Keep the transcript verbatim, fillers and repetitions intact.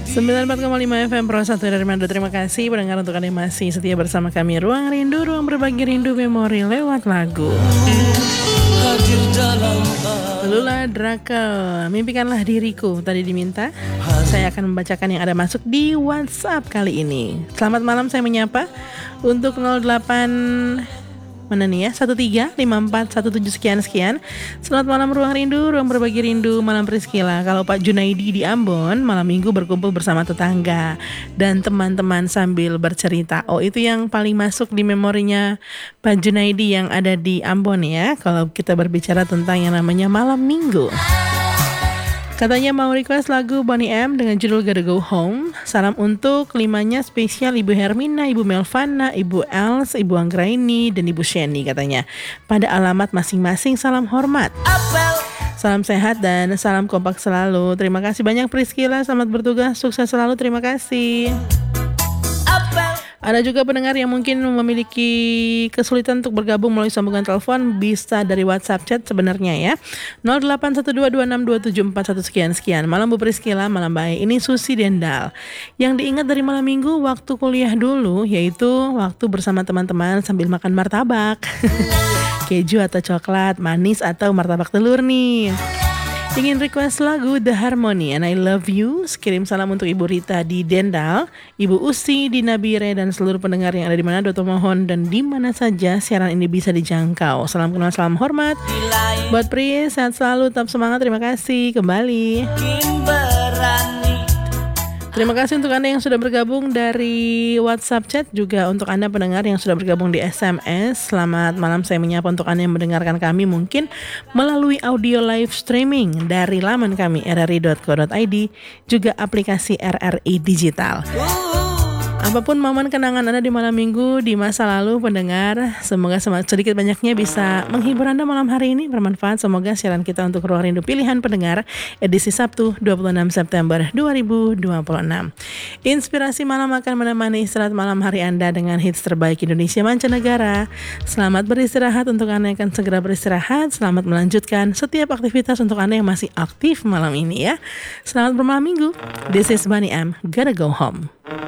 sembilan puluh empat koma lima F M Pro satu dari Manado. Terima kasih pendengar untuk Anda yang masih setia bersama kami. Ruang Rindu, ruang berbagi rindu memori lewat lagu. Lula Draka, mimpikanlah diriku tadi diminta. Saya akan membacakan yang ada masuk di WhatsApp kali ini. Selamat malam, saya menyapa untuk nol delapan mana nih ya, satu tiga lima empat satu tujuh sekian sekian. Selamat malam Ruang Rindu, ruang berbagi rindu, malam Priscila. Kalau Pak Junaidi di Ambon, malam minggu berkumpul bersama tetangga dan teman-teman sambil bercerita. Oh, itu yang paling masuk di memorinya Pak Junaidi yang ada di Ambon ya. Kalau kita berbicara tentang yang namanya malam minggu. Katanya mau request lagu Bonnie M dengan judul Gotta Go Home. Salam untuk limanya spesial Ibu Hermina, Ibu Melvana, Ibu Els, Ibu Anggraini, dan Ibu Sheni katanya. Pada alamat masing-masing salam hormat. Salam sehat dan salam kompak selalu. Terima kasih banyak Priscila, selamat bertugas, sukses selalu, terima kasih. Ada juga pendengar yang mungkin memiliki kesulitan untuk bergabung melalui sambungan telepon, bisa dari WhatsApp chat sebenarnya ya. nol delapan satu dua dua enam dua tujuh empat satu sekian sekian. Malam Bu Priscila, malam baik. Ini Susi Dendal. Yang diingat dari malam minggu waktu kuliah dulu, yaitu waktu bersama teman-teman sambil makan martabak. Keju atau coklat, manis atau martabak telur nih. Ingin request lagu The Harmony and I Love You. Kirim salam untuk Ibu Rita di Dendal, Ibu Usi di Nabire, dan seluruh pendengar yang ada di Manado, Tomohon, dan di mana saja siaran ini bisa dijangkau. Salam kenal, salam hormat. Buat Pri, sehat selalu, tetap semangat. Terima kasih kembali. Terima kasih untuk Anda yang sudah bergabung dari WhatsApp chat, juga untuk Anda pendengar yang sudah bergabung di S M S. Selamat malam, saya menyapa untuk Anda yang mendengarkan kami mungkin melalui audio live streaming dari laman kami r r i dot co dot i d, juga aplikasi R R I Digital. Apapun momen kenangan Anda di malam minggu di masa lalu pendengar, semoga sedikit banyaknya bisa menghibur Anda malam hari ini, bermanfaat. Semoga siaran kita untuk Ruang Rindu Pilihan Pendengar edisi Sabtu dua puluh enam September dua ribu dua puluh enam. Inspirasi malam akan menemani istirahat malam hari Anda dengan hits terbaik Indonesia mancanegara. Selamat beristirahat untuk Anda yang akan segera beristirahat. Selamat melanjutkan setiap aktivitas untuk Anda yang masih aktif malam ini ya. Selamat bermalam minggu. This is Bonnie M. Gotta Go Home.